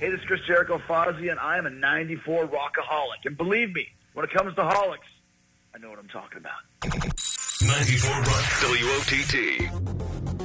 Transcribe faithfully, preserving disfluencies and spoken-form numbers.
Hey, this is Chris Jericho Fozzy, and I am a ninety-four rockaholic. And believe me, when it comes to holics, I know what I'm talking about. ninety-four Rock W O T T.